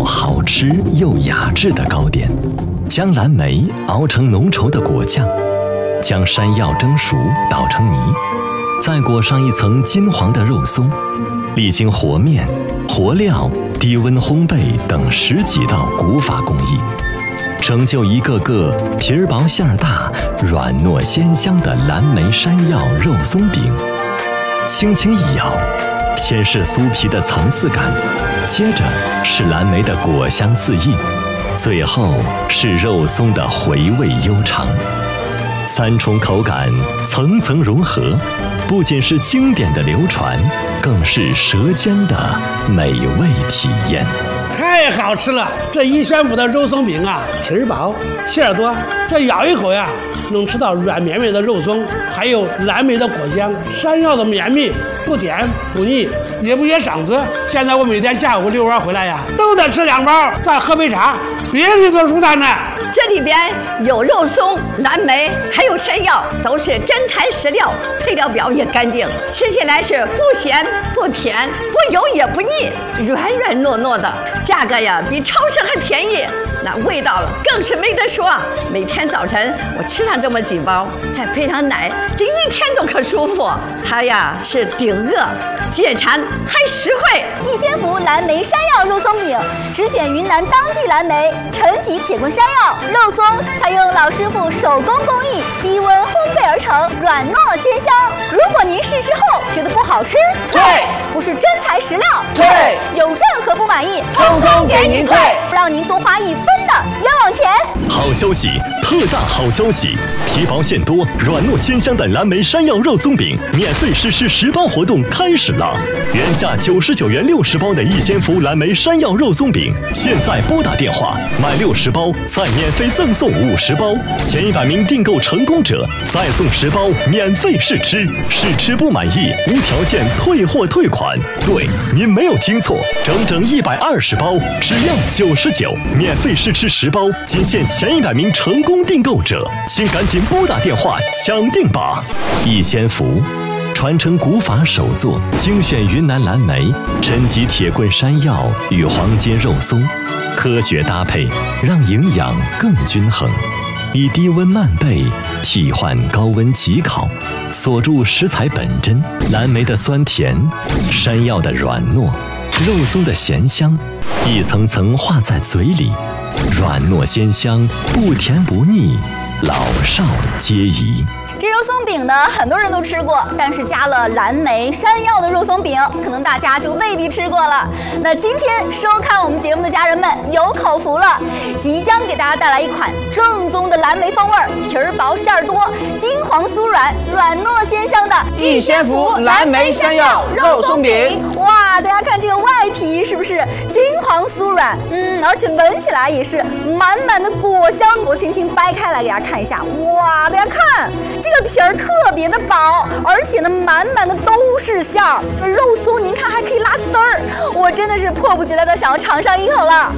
好吃又雅致的糕点，将蓝莓熬成浓稠的果酱，将山药蒸熟捣成泥，再裹上一层金黄的肉松，历经和面、和料、低温烘焙等10几道古法工艺，成就一个个皮儿薄馅儿大、软糯鲜香的蓝莓山药肉松饼。轻轻一咬，先是酥皮的层次感，接着是蓝莓的果香四溢，最后是肉松的回味悠长。3重口感层层融合，不仅是经典的流传，更是舌尖的美味体验。 太好吃了！这一宣府的肉松饼啊，皮儿薄馅儿多，这咬一口呀，能吃到软绵绵的肉松，还有蓝莓的果香，山药的绵密，不甜不腻，也不噎嗓子。现在我每天下午遛弯回来呀，都得吃2包，再喝杯茶，别提多舒坦了。 这里边有肉松、蓝莓，还有山药，都是真材实料，配料表也干净，吃起来是不咸不甜，不油也不腻，软软糯糯的，价格呀比超市还便宜，那味道更是没得说。每天早晨我吃上这么几包，再配上奶，这一天都可舒服。它呀是顶饿、解馋还实惠。 逸仙福蓝莓山药肉松饼，只选云南当季蓝莓、陈吉铁棍山药肉松，采用老师傅手工工艺，低温烘焙而成，软糯鲜香。如果您试吃后觉得不好吃， 退； 不是真材实料， 退； 有任何不满意， 通通给您退， 不让您多花1分的冤枉钱。 好消息，特大好消息！皮薄馅多、软糯鲜香的蓝莓山药肉松饼免费试吃10包活动开始了！原价99元60包的逸仙福蓝莓山药肉松饼，现在拨打电话买60包，再免费赠送50包，前100名订购成功者再送10包免费试吃，试吃不满意无条件退货退款。对，您没有听错，整整120包，只要99，免费试吃10包，仅限前100名成功订购者，请赶紧拨打电话抢订吧！逸仙福，传承古法手作，精选云南蓝莓、陈吉铁棍山药与黄金肉松，科学搭配，让营养更均衡。以低温慢焙替换高温急烤，锁住食材本真，蓝莓的酸甜，山药的软糯，肉松的咸香，一层层化在嘴里，软糯鲜香，不甜不腻，老少皆宜。 这肉松饼呢，很多人都吃过，但是加了蓝莓、山药的肉松饼，可能大家就未必吃过了。那今天收看我们节目的家人们有口福了，即将给大家带来一款正宗的蓝莓风味，皮儿薄馅儿多，金黄酥软，软糯鲜香的逸仙福蓝莓山药肉松饼。 哇，大家看这个外皮是不是金黄酥软？而且闻起来也是满满的果香。我轻轻掰开来给大家看一下，哇，大家看这个皮儿特别的薄，而且呢满满的都是馅儿，肉松您看还可以拉丝儿，我真的是迫不及待的想要尝上一口了。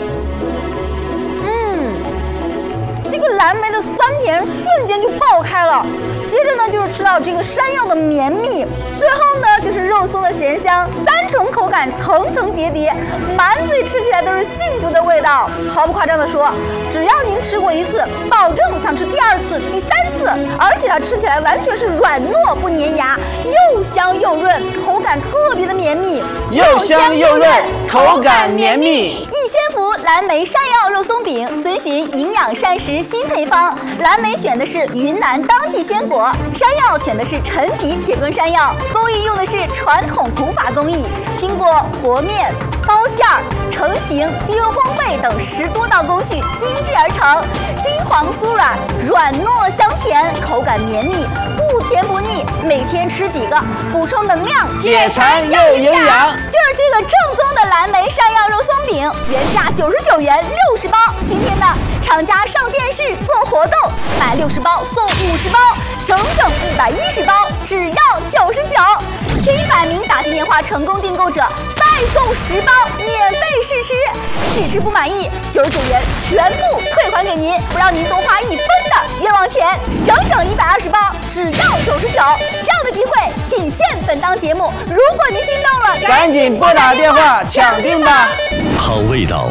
这个蓝莓的酸甜瞬间就爆开了，接着呢就是吃到这个山药的绵密，最后呢就是肉松的咸香，3重口感层层叠叠，满嘴吃起来都是幸福的味道。毫不夸张的说，只要您吃过1次，保证想吃第2次、第3次，而且它吃起来完全是软糯不粘牙，又香又润，口感特别的绵密， 又香又润，口感绵密。 逸仙福蓝莓山药肉松饼遵循营养膳食新配方，蓝莓选的是云南当季鲜果，山药选的是陈吉铁棍山药，工艺用的是传统古法工艺，经过和面、包馅儿、成型、低温烘焙等10多道工序精制而成，金黄酥软，软糯香甜，口感绵密，不甜不腻，每天吃几个，补充能量， 解馋又营养。 就是这个正宗的蓝莓山药肉松饼，原价99元60包，今天呢厂家上电视做活动，买60包送50包，整整110包，只要99。前100名打进电话成功订购者再送10包免费试吃，试吃不满意99元全部退还给您，不让您多花1分的冤枉钱，整整120包，只要99。这样的机会仅限本档节目，如果您心动了， 赶紧拨打电话抢订吧。 好味道